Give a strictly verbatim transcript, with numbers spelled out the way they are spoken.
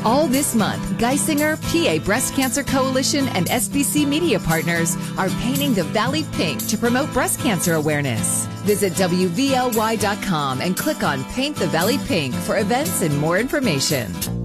All this month, Geisinger, P A Breast Cancer Coalition, and S B C Media Partners are painting the Valley pink to promote breast cancer awareness. Visit W V L Y dot com and click on Paint the Valley Pink for events and more information.